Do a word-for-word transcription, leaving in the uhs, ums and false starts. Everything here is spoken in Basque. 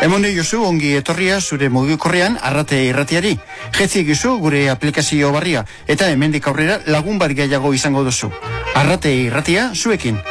Emone Josu ongi etorria zure mugikorrean Arrate Irratiari. Jetzi egizu gure aplikazio barria eta hemendik aurrera lagun bat gehiago izango duzu. Arrate Irratia zuekin.